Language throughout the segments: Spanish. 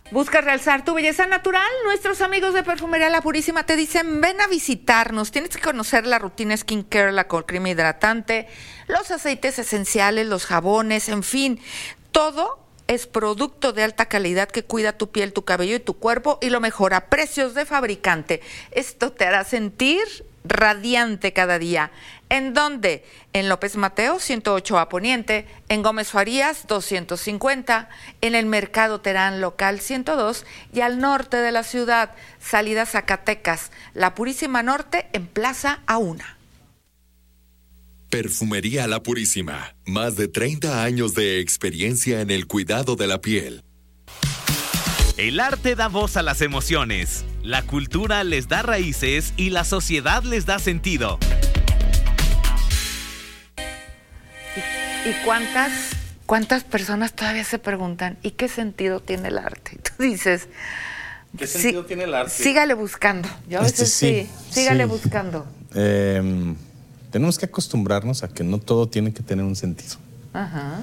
¿Buscas realzar tu belleza natural? Nuestros amigos de Perfumería La Purísima te dicen, ven a visitarnos. Tienes que conocer la rutina skincare, la crema hidratante, los aceites esenciales, los jabones, en fin, todo es producto de alta calidad que cuida tu piel, tu cabello y tu cuerpo y lo mejor a precios de fabricante. Esto te hará sentir radiante cada día. ¿En dónde? En López Mateo, 108A Poniente, en Gómez Farías, 250, en el Mercado Terán Local 102 y al norte de la ciudad, salida Zacatecas, La Purísima Norte en Plaza Auna. Perfumería La Purísima, más de 30 años de experiencia en el cuidado de la piel. El arte da voz a las emociones, la cultura les da raíces y la sociedad les da sentido. ¿Y cuántas personas todavía se preguntan, ¿y qué sentido tiene el arte? Y tú dices, ¿qué sentido tiene el arte? Sígale buscando. Yo a veces sígale buscando. Tenemos que acostumbrarnos a que no todo tiene que tener un sentido. Ajá.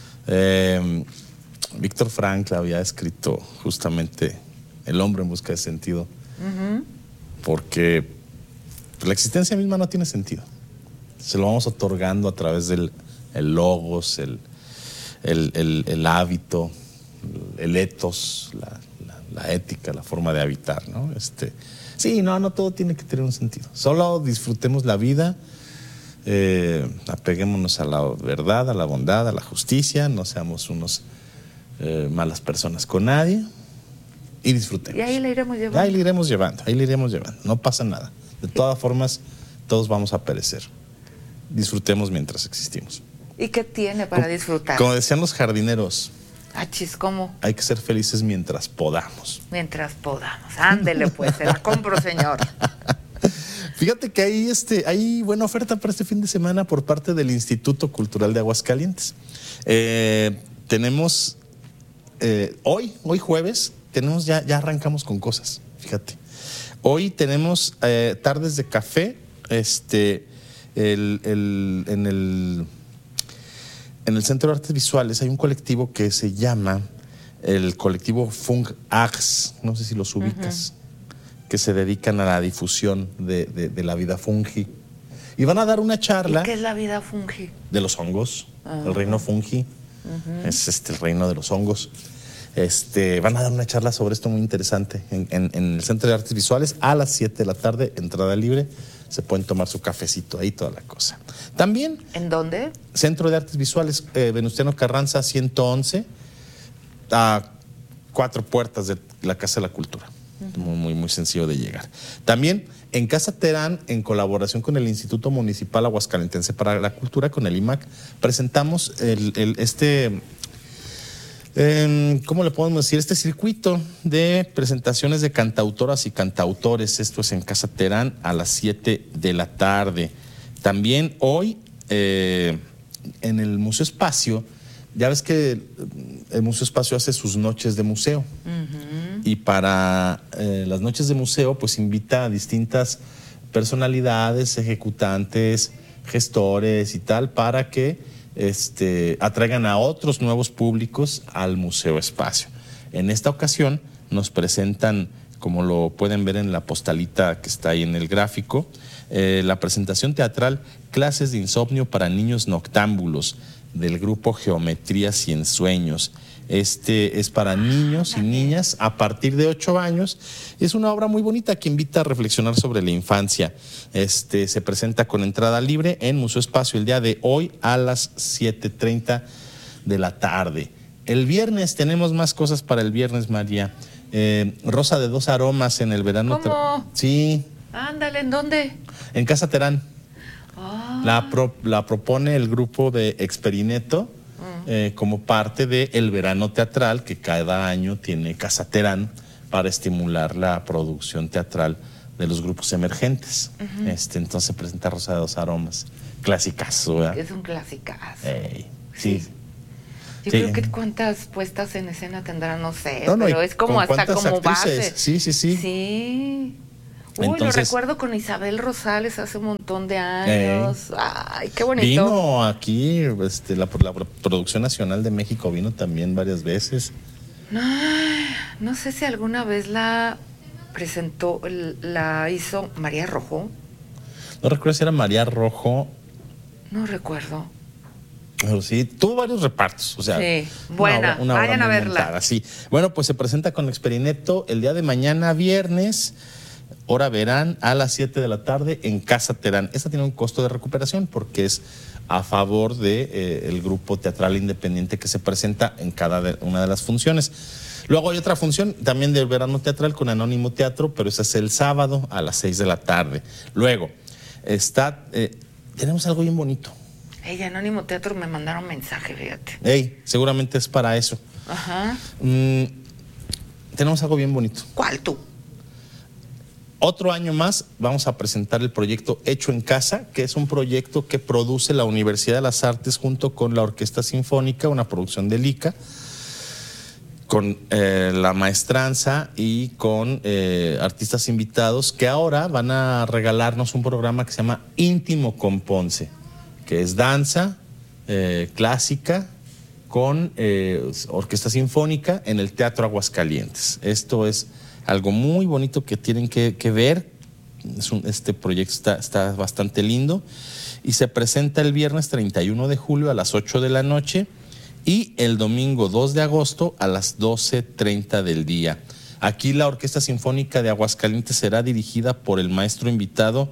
Víctor Frankl había escrito justamente El hombre en busca de sentido, porque la existencia misma no tiene sentido. Se lo vamos otorgando a través del logos, el hábito, el ethos, la ética, la forma de habitar, ¿no? No todo tiene que tener un sentido. Solo disfrutemos la vida, apeguémonos a la verdad, a la bondad, a la justicia, no seamos unos malas personas con nadie y disfrutemos. Y ahí le iremos llevando. Ahí le iremos llevando. No pasa nada. De todas formas, todos vamos a perecer. Disfrutemos mientras existimos. ¿Y qué tiene para disfrutar? Como decían los jardineros. Achis, ¿cómo? Hay que ser felices mientras podamos. Mientras podamos. Ándele pues, se la compro, señor. Fíjate que hay buena oferta para este fin de semana por parte del Instituto Cultural de Aguascalientes. Tenemos hoy jueves, ya arrancamos con cosas, fíjate. Hoy tenemos tardes de café, en el Centro de Artes Visuales hay un colectivo que se llama el colectivo Fung Arts, no sé si los ubicas, que se dedican a la difusión de la vida fungi. Y van a dar una charla. ¿Y qué es la vida fungi? De los hongos, el reino fungi, es el reino de los hongos. Van a dar una charla sobre esto muy interesante en el Centro de Artes Visuales a las 7 de la tarde, entrada libre. Se pueden tomar su cafecito ahí, toda la cosa. También. ¿En dónde? Centro de Artes Visuales, Venustiano Carranza 111, a 4 puertas de la Casa de la Cultura. Muy sencillo de llegar. También en Casa Terán, en colaboración con el Instituto Municipal Aguascalentense para la Cultura, con el IMAC, presentamos ¿cómo le podemos decir? Este circuito de presentaciones de cantautoras y cantautores. Esto es en Casa Terán a las 7 de la tarde. También hoy en el Museo Espacio, ya ves que el Museo Espacio hace sus noches de museo. Y para las noches de museo pues invita a distintas personalidades, ejecutantes, gestores y tal, para que atraigan a otros nuevos públicos al Museo Espacio. En esta ocasión nos presentan, como lo pueden ver en la postalita que está ahí en el gráfico, la presentación teatral Clases de Insomnio para Niños Noctámbulos del grupo Geometrías y Ensueños. Es para niños y niñas a partir de 8 años. Es una obra muy bonita que invita a reflexionar sobre la infancia. Se presenta con entrada libre en Museo Espacio el día de hoy a las 7:30 de la tarde. El viernes tenemos más cosas para el viernes, María. Rosa de 2 aromas en el verano. ¿Cómo? Sí. Ándale, ¿en dónde? En Casa Terán. La propone el grupo de Experineto. Como parte del verano teatral que cada año tiene Casa Terán para estimular la producción teatral de los grupos emergentes. Entonces se presenta Rosa de 2 aromas. Clasicazo, ¿verdad? Es un clasicazo. Sí. Yo creo que cuántas puestas en escena tendrán, no sé, pero es como hasta como actrices? base. Sí. Uy, entonces, lo recuerdo con Isabel Rosales hace un montón de años. Ay, qué bonito. Vino aquí, la Producción Nacional de México vino también varias veces. No sé si alguna vez la hizo María Rojo. No recuerdo si era María Rojo. No recuerdo. Pero sí, tuvo varios repartos. O sea, sí, buena, una obra vayan a verla. Montada, sí. Bueno, pues se presenta con Experineto el día de mañana, viernes, hora verán, a las 7 de la tarde en Casa Terán. Esta tiene un costo de recuperación porque es a favor de el grupo teatral independiente que se presenta en cada una de las funciones. Luego hay otra función también del verano teatral con Anónimo Teatro, pero esa es el sábado a las 6 de la tarde. Luego tenemos algo bien bonito. Anónimo Teatro me mandaron mensaje, fíjate. Seguramente es para eso. Ajá. Tenemos algo bien bonito. ¿Cuál tú? Otro año más vamos a presentar el proyecto Hecho en Casa, que es un proyecto que produce la Universidad de las Artes junto con la Orquesta Sinfónica, una producción del ICA, con la maestranza y con artistas invitados que ahora van a regalarnos un programa que se llama Íntimo con Ponce, que es danza clásica con orquesta sinfónica en el Teatro Aguascalientes. Esto es algo muy bonito que tienen que ver. Este proyecto está bastante lindo y se presenta el viernes 31 de julio a las 8 de la noche y el domingo 2 de agosto a las 12:30 del día. Aquí la Orquesta Sinfónica de Aguascalientes será dirigida por el maestro invitado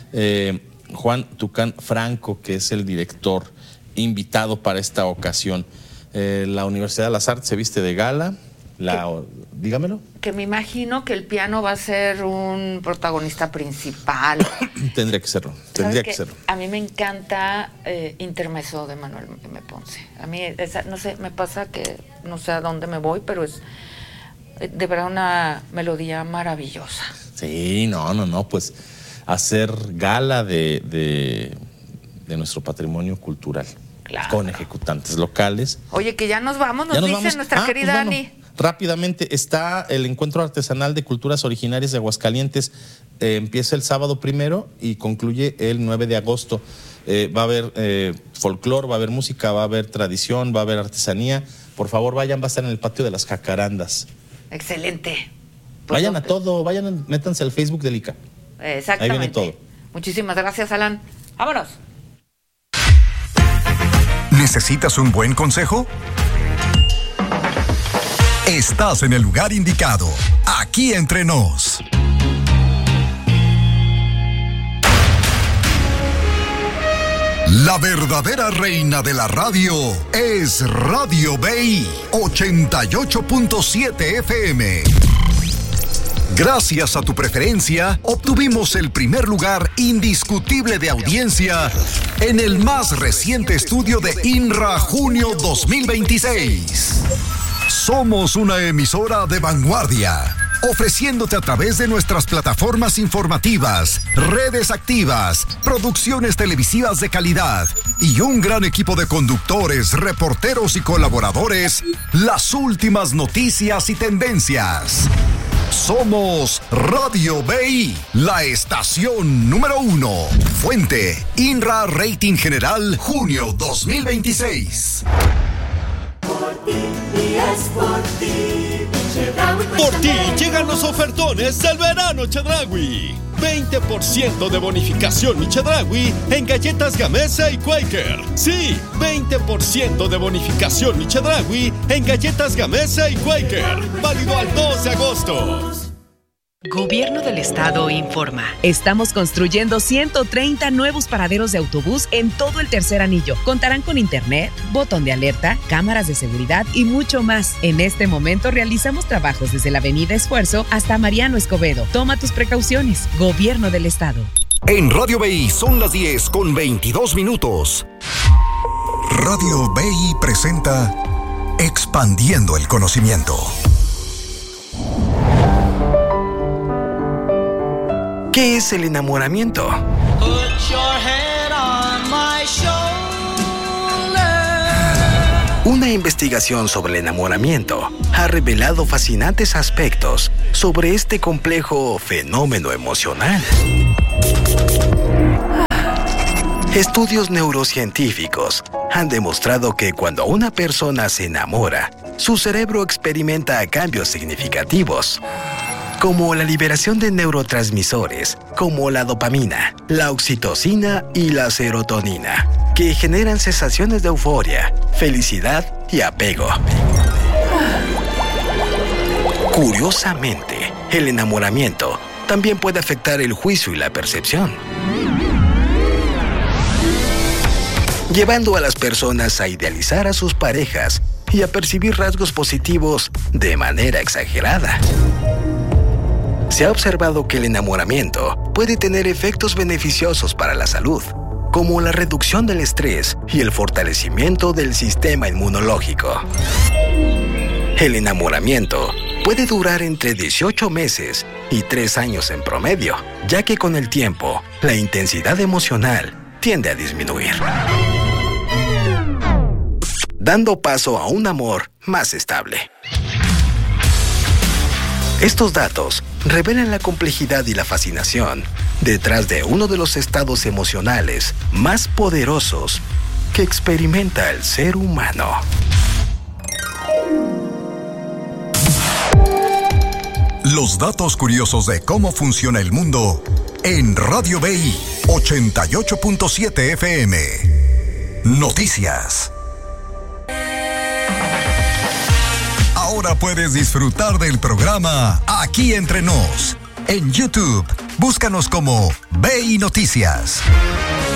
Juan Tucán Franco, que es el director invitado para esta ocasión. La Universidad de las Artes se viste de gala. Dígamelo. Que me imagino que el piano va a ser un protagonista principal. Tendría que serlo. A mí me encanta Intermezzo de Manuel M. Ponce. A mí, no sé, me pasa que no sé a dónde me voy, pero es de verdad una melodía maravillosa. Sí, no, pues hacer gala de nuestro patrimonio cultural. Claro. Con ejecutantes locales. Oye, que ya nos vamos, nos dice nuestra querida pues Ani. Rápidamente está el Encuentro Artesanal de Culturas Originarias de Aguascalientes. Empieza el sábado 1 y concluye el 9 de agosto. Va a haber folclore, va a haber música, va a haber tradición, va a haber artesanía. Por favor, vayan, va a estar en el patio de las Jacarandas. Excelente. Pues vayan a todo, métanse al Facebook del ICA. Exactamente. Ahí viene todo. Muchísimas gracias, Alan. Vámonos. ¿Necesitas un buen consejo? Estás en el lugar indicado. Aquí entre nos. La verdadera reina de la radio es Radio BI 88.7 FM. Gracias a tu preferencia, obtuvimos el primer lugar indiscutible de audiencia en el más reciente estudio de INRA Junio 2026. Somos una emisora de vanguardia, ofreciéndote a través de nuestras plataformas informativas, redes activas, producciones televisivas de calidad y un gran equipo de conductores, reporteros y colaboradores, las últimas noticias y tendencias. Somos Radio BI, la estación número 1. Fuente, INRA Rating General, junio 2026. Por ti llegan los ofertones del verano Chedraui. 20% de bonificación mi Chedraui en galletas Gamesa y Quaker. Sí, 20% de bonificación mi Chedraui en galletas Gamesa y Quaker. Válido al 2 de agosto. Gobierno del Estado informa. Estamos construyendo 130 nuevos paraderos de autobús en todo el tercer anillo. Contarán con internet, botón de alerta, cámaras de seguridad y mucho más. En este momento realizamos trabajos desde la Avenida Esfuerzo hasta Mariano Escobedo. Toma tus precauciones. Gobierno del Estado. En Radio BI son las 10:22. Radio BI presenta Expandiendo el Conocimiento. ¿Qué es el enamoramiento? Una investigación sobre el enamoramiento ha revelado fascinantes aspectos sobre este complejo fenómeno emocional. Estudios neurocientíficos han demostrado que cuando una persona se enamora, su cerebro experimenta cambios significativos, como la liberación de neurotransmisores, como la dopamina, la oxitocina y la serotonina, que generan sensaciones de euforia, felicidad y apego. Curiosamente, el enamoramiento también puede afectar el juicio y la percepción, llevando a las personas a idealizar a sus parejas y a percibir rasgos positivos de manera exagerada. Se ha observado que el enamoramiento puede tener efectos beneficiosos para la salud, como la reducción del estrés y el fortalecimiento del sistema inmunológico. El enamoramiento puede durar entre 18 meses y 3 años en promedio, ya que con el tiempo, la intensidad emocional tiende a disminuir, dando paso a un amor más estable. Estos datos revelan la complejidad y la fascinación detrás de uno de los estados emocionales más poderosos que experimenta el ser humano. Los datos curiosos de cómo funciona el mundo en Radio BI 88.7 FM. Noticias. Ahora puedes disfrutar del programa Aquí Entre Nos. En YouTube, búscanos como BI Noticias.